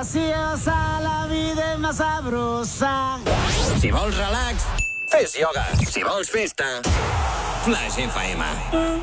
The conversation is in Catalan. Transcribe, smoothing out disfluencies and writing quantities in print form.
graciosa, la vida és más sabrosa. Si vols relax, fes ioga. Si vols festa, Flash FM.